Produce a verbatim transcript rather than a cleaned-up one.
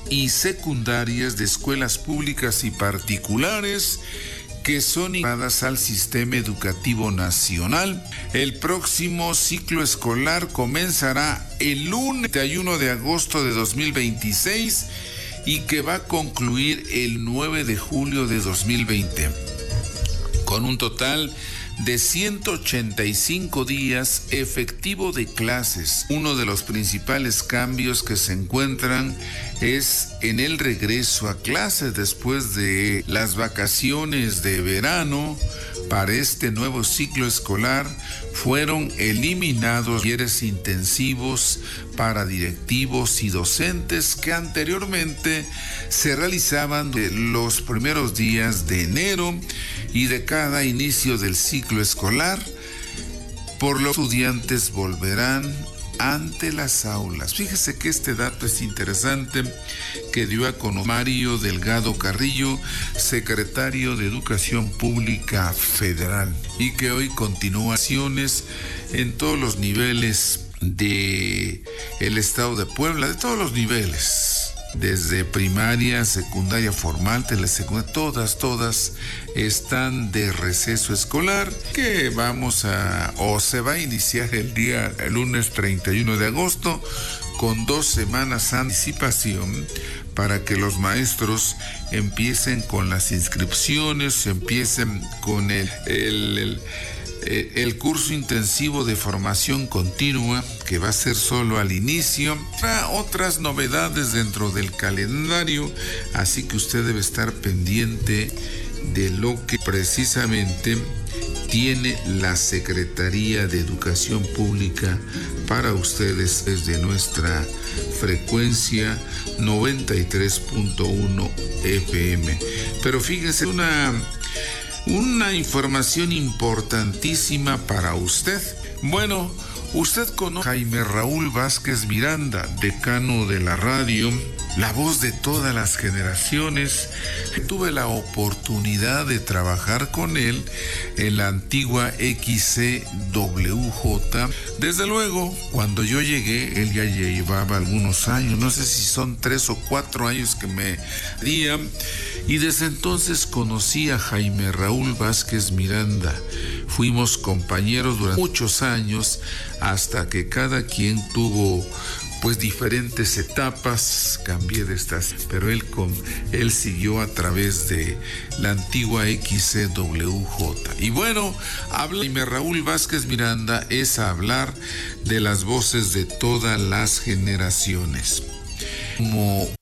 y secundarias de escuelas públicas y particulares que son integradas al sistema educativo nacional. El próximo ciclo escolar comenzará el lunes treinta y uno de agosto de dos mil veintiséis y que va a concluir el nueve de julio de dos mil veinte, con un total de ciento ochenta y cinco días efectivo de clases. Uno de los principales cambios que se encuentran es en el regreso a clases después de las vacaciones de verano. Para este nuevo ciclo escolar fueron eliminados talleres intensivos para directivos y docentes que anteriormente se realizaban de los primeros días de enero y de cada inicio del ciclo escolar. Por lo que los estudiantes volverán ante las aulas. Fíjese que este dato es interesante, que dio a conocer Mario Delgado Carrillo, secretario de Educación Pública Federal, y que hoy continúa acciones en todos los niveles de el estado de Puebla, de todos los niveles, desde primaria, secundaria formal, telesecundaria, todas, todas están de receso escolar, que vamos a, o se va a iniciar el día, el lunes treinta y uno de agosto, con dos semanas de anticipación, para que los maestros empiecen con las inscripciones, empiecen con el, el, el el curso intensivo de formación continua, que va a ser solo al inicio. Habrá otras novedades dentro del calendario, así que usted debe estar pendiente de lo que precisamente tiene la Secretaría de Educación Pública para ustedes desde nuestra frecuencia noventa y tres punto uno F M. Pero fíjese, una Una información importantísima para usted. Bueno, usted conoce a Jaime Raúl Vázquez Miranda, decano de la radio, la voz de todas las generaciones. Tuve la oportunidad de trabajar con él en la antigua X C W J. Desde luego, cuando yo llegué, él ya llevaba algunos años, no sé si son tres o cuatro años que me día, y desde entonces conocí a Jaime Raúl Vázquez Miranda. Fuimos compañeros durante muchos años, hasta que cada quien tuvo pues diferentes etapas, cambié de estas, pero él, con, él siguió a través de la antigua X C W J. Y bueno, habla Jaime Raúl Vázquez Miranda es hablar de las voces de todas las generaciones. Como